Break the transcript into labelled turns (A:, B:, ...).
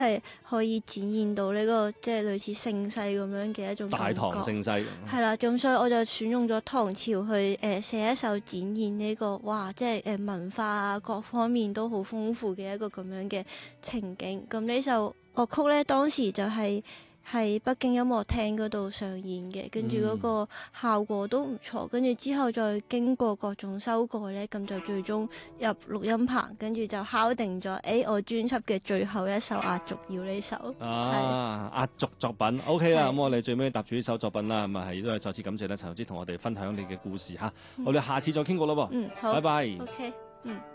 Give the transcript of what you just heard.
A: 係可以展現到呢個即係類似盛世咁樣嘅一種感覺。
B: 大唐盛世
A: 係啦，咁所以我就選用咗唐朝去寫一首展現呢個哇，即係文化啊各方面都好豐富嘅一個咁樣嘅情景。咁呢首樂曲咧，當時就係喺北京音樂廳嗰度上演嘅，跟住嗰個效果都唔錯。跟住之後再經過各種修改咧，咁就最終入錄音棚，跟住就敲定咗，我專輯嘅最後一首壓軸要呢首。
B: 壓軸作品 OK 啦。
A: 係
B: 咁我哋最尾搭住呢首作品啦，咁啊係都係再次感謝咧陳浩之同我哋分享你嘅故事嚇。我哋下次再傾過咯噃。
A: 好。
B: 拜拜。
A: OK。